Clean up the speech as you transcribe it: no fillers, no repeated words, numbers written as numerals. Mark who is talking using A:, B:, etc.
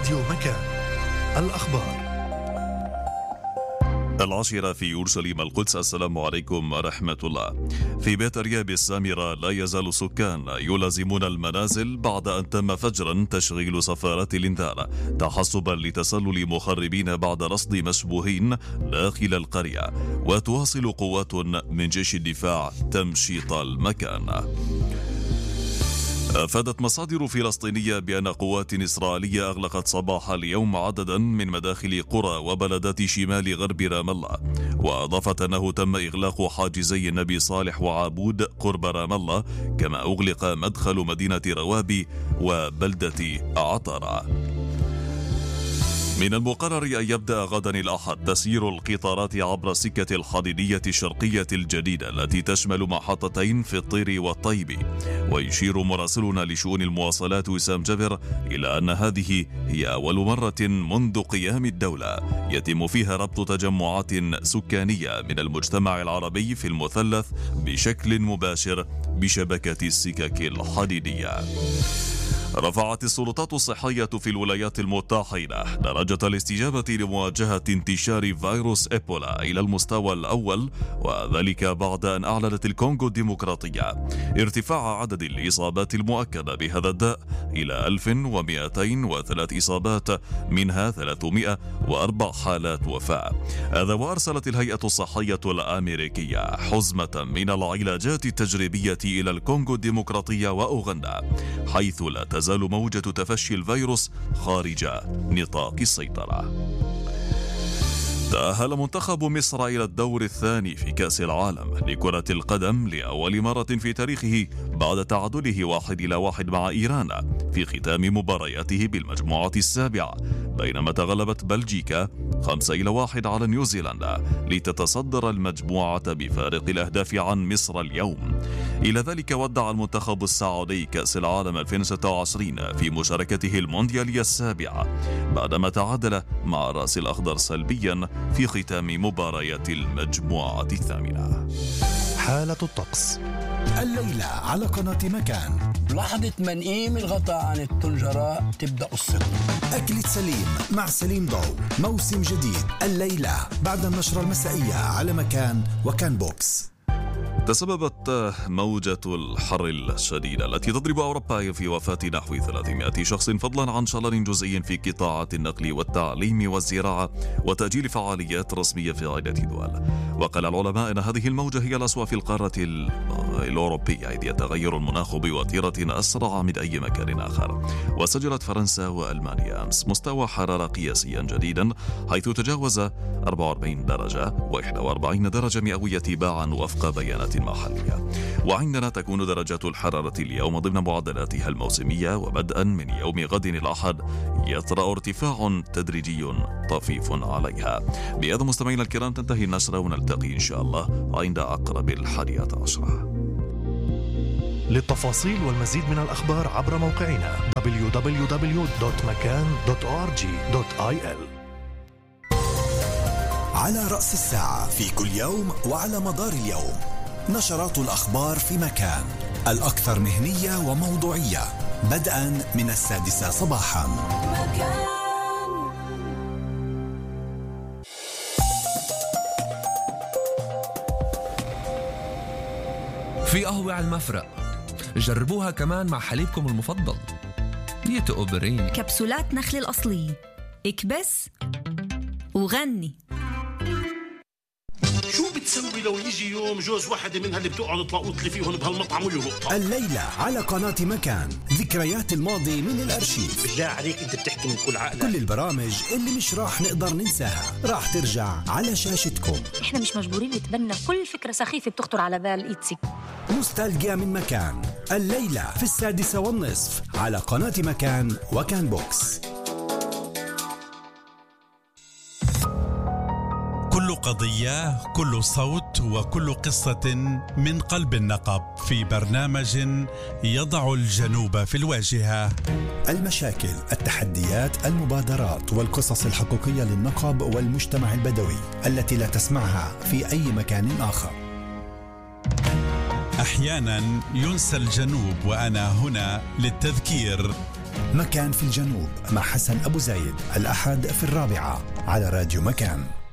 A: راديو مكان. الأخبار
B: 10 في يورشليم القدس. السلام عليكم ورحمة الله. في بيت أرياب السامرة لا يزال السكان يلازمون المنازل بعد أن تم فجرا تشغيل صفارات الإنذار تحسبا لتسلل مخربين بعد رصد مشبوهين داخل القرية، وتواصل قوات من جيش الدفاع تمشيط المكان. أفادت مصادر فلسطينية بأن قوات إسرائيلية أغلقت صباح اليوم عددا من مداخل قرى وبلدات شمال غرب رام الله، وأضافت أنه تم إغلاق حاجزي النبي صالح وعابود قرب رام الله، كما أغلق مدخل مدينة روابي وبلدة عطرة. من المقرر أن يبدأ غدا الأحد تسيير القطارات عبر السكة الحديدية الشرقية الجديدة التي تشمل محطتين في الطير والطيب. ويشير مراسلنا لشؤون المواصلات وسام جبر إلى أن هذه هي أول مرة منذ قيام الدولة يتم فيها ربط تجمعات سكانية من المجتمع العربي في المثلث بشكل مباشر بشبكة السكك الحديدية. رفعت السلطات الصحية في الولايات المتحدة درجة الاستجابة لمواجهة انتشار فيروس إيبولا إلى المستوى الأول، وذلك بعد أن أعلنت الكونغو الديمقراطية ارتفاع عدد الإصابات المؤكدة بهذا الداء إلى 1203 إصابات، منها 304 حالات وفاة. هذا وأرسلت الهيئة الصحية الأمريكية حزمة من العلاجات التجريبية إلى الكونغو الديمقراطية وأوغندا، حيث لا تزال موجة تفشي الفيروس خارج نطاق السيطرة. تأهل منتخب مصر إلى الدور الثاني في كأس العالم لكرة القدم لأول مرة في تاريخه بعد تعادله 1-1 مع إيران في ختام مبارياته بالمجموعة السابعة، بينما تغلبت بلجيكا 5-1 على نيوزيلندا لتتصدر المجموعة بفارق الأهداف عن مصر اليوم. إلى ذلك ودع المنتخب السعودي كأس العالم 2026 في مشاركته المونديالية السابعة بعدما تعادل مع رأس الأخضر سلبيا في ختام مباريات المجموعة الثامنة.
A: حالة الطقس
C: الليلة على قناة مكان.
D: لحظة منقيم الغطاء عن الطنجرة تبدأ قصتنا.
C: أكلة سليم مع سليم ضو، موسم جديد الليلة بعد النشرة المسائية على مكان وكان بوكس.
B: تسببت موجة الحر الشديدة التي تضرب أوروبا في وفاة نحو 300 شخص، فضلا عن شلل جزئي في قطاعات النقل والتعليم والزراعة وتأجيل فعاليات رسمية في عدة دول. وقال العلماء أن هذه الموجة هي الأسوأ في القارة الأوروبية، إذ يتغير المناخ بوتيرة أسرع من أي مكان آخر. وسجلت فرنسا وألمانيا أمس مستوى حرارة قياسيا جديدا، حيث تجاوز 44 درجة و41 درجة مئوية تباعا وفق بيانات محلية. وعندنا تكون درجات الحرارة اليوم ضمن معدلاتها الموسمية، وبدءا من يوم غد الأحد يطرأ ارتفاع تدريجي طفيف عليها. بهذا مستمعينا الكرام تنتهي النشرة، ونلتقي إن شاء الله عند أقرب 11.
A: للتفاصيل والمزيد من الأخبار عبر موقعنا www.makan.org.il.
C: على رأس الساعة في كل يوم وعلى مدار اليوم نشرات الأخبار في مكان، الأكثر مهنية وموضوعية، بدءا من 6 صباحا.
E: في قهوة على المفرق، جربوها كمان مع حليبكم المفضل. ديتو أوبريني،
F: كبسولات نخل الأصلية، اكبس وغني.
G: شو بتسوي لو يجي يوم جوز واحدة منها اللي بتقعد تلاقوط لي فيهم بهالمطعم ويهبطها؟
C: الليلة على قناة مكان، ذكريات الماضي من الأرشيف.
G: بالله عليك انت بتحكي من كل عقلك.
C: كل البرامج اللي مش راح نقدر ننساها راح ترجع على شاشتكم.
H: احنا مش مجبورين نتبنى كل فكرة سخيفة بتخطر على بال إيتسي.
C: نوستالجيا من مكان، الليلة في 6:30 على قناة مكان وكان بوكس.
I: كل قضية، كل صوت، وكل قصة من قلب النقب في برنامج يضع الجنوب في الواجهة.
C: المشاكل، التحديات، المبادرات والقصص الحقيقية للنقب والمجتمع البدوي التي لا تسمعها في أي مكان آخر.
I: أحيانا ينسى الجنوب، وأنا هنا للتذكير
C: مكان في الجنوب مع حسن أبو زايد الأحد في 4 على راديو مكان.